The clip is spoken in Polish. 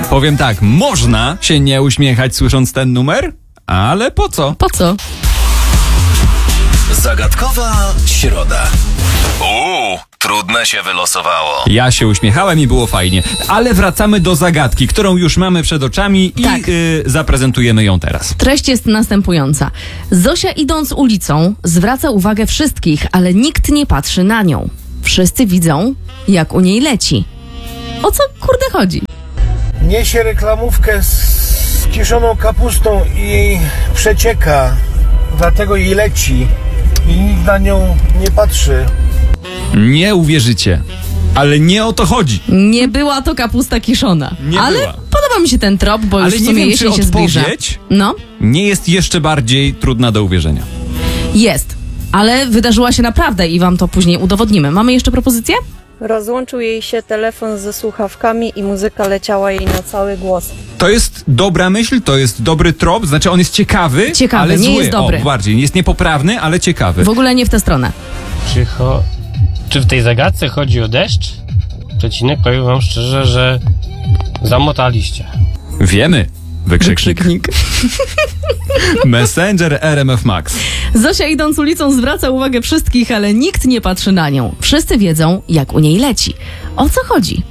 Powiem tak, można się nie uśmiechać słysząc ten numer, ale po co? Po co? Zagadkowa środa. Trudne się wylosowało. Ja się uśmiechałem i było fajnie, ale wracamy do zagadki, którą już mamy przed oczami i Tak. zaprezentujemy ją teraz. Treść jest następująca. Zosia idąc ulicą zwraca uwagę wszystkich, ale nikt nie patrzy na nią. Wszyscy widzą, jak u niej leci. O co kurde chodzi? Niesie reklamówkę z kiszoną kapustą i przecieka, dlatego jej leci i nikt na nią nie patrzy. Nie uwierzycie, ale nie o to chodzi. Nie była to kapusta kiszona. Nie ale była. podoba mi się ten trop, bo Ale już w nie sumie wiem, czy jesień się zbliża. odpowiedź No, nie jest jeszcze bardziej trudna do uwierzenia. jest. Ale wydarzyła się naprawdę i wam to później udowodnimy. Mamy jeszcze propozycję? Rozłączył jej się telefon ze słuchawkami i muzyka leciała jej na cały głos. To jest dobra myśl, to jest dobry trop, znaczy on jest ciekawy, Ciekawy, ale nie zły. jest dobry. O, bardziej, jest niepoprawny, ale ciekawy. W ogóle nie w tę stronę. Czy w tej zagadce chodzi o deszcz? Przecinek, powiem wam szczerze, że zamotaliście. Wiemy. Wykrzyknik. Messenger RMF Max. Zosia idąc ulicą zwraca uwagę wszystkich, ale nikt nie patrzy na nią. Wszyscy wiedzą, jak u niej leci. O co chodzi?